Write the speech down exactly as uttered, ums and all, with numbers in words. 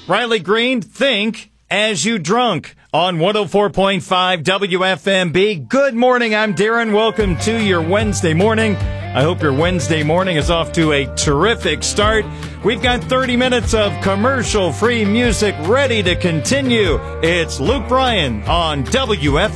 Riley Green, Think As You Drunk on one oh four point five W F M B. Good morning, I'm Darren. Welcome to your Wednesday morning. I hope your Wednesday morning is off to a terrific start. We've got thirty minutes of commercial-free music ready to continue. It's Luke Bryan on W F